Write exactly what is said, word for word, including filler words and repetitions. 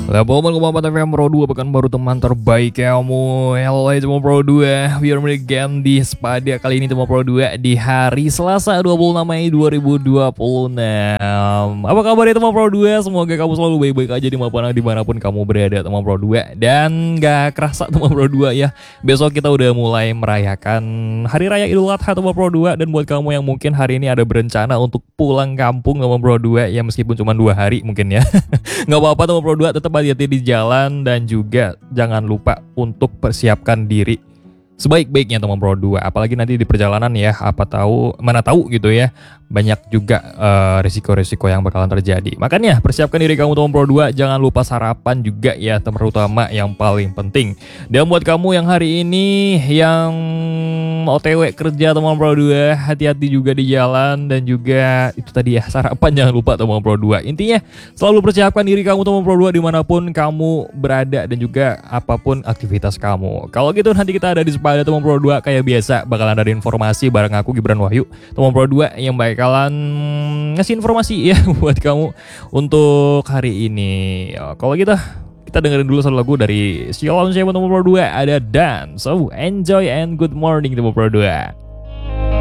delapan koma empat F M Pro dua, pekan baru teman terbaik kamu. Halo teman Pro dua, biar game di Spada kali ini teman Pro dua di hari Selasa dua puluh enam Mei dua ribu dua puluh enam. Apa kabar ya teman Pro dua? Semoga kamu selalu baik-baik aja dimanapun, dimanapun kamu berada teman Pro dua. Dan gak kerasa teman Pro dua ya, besok kita udah mulai merayakan Hari Raya Idul Adha teman Pro dua. Dan buat kamu yang mungkin hari ini ada berencana untuk pulang kampung teman Pro dua, ya meskipun cuma dua hari mungkin ya, nggak apa-apa teman Pro dua, tetap hati-hati di jalan dan juga jangan lupa untuk persiapkan diri sebaik-baiknya teman Pro dua, apalagi nanti di perjalanan ya, apa tahu mana tahu gitu ya, banyak juga uh, risiko-risiko yang bakalan terjadi. Makanya persiapkan diri kamu teman Pro dua, jangan lupa sarapan juga ya, terutama yang paling penting. Dan buat kamu yang hari ini yang O T W kerja teman Pro dua, hati-hati juga di jalan dan juga itu tadi ya, sarapan jangan lupa teman Pro dua. Intinya selalu persiapkan diri kamu teman Pro dua dimanapun kamu berada dan juga apapun aktivitas kamu. Kalau gitu nanti kita ada di pada teman Pro dua kayak biasa, bakalan ada informasi bareng aku Gibran Wahyu teman Pro dua yang bakalan ngasih informasi ya buat kamu untuk hari ini. Ya, kalau gitu kita dengerin dulu satu lagu dari Sion Seven teman Pro dua, ada Dan. So enjoy and good morning teman Pro dua.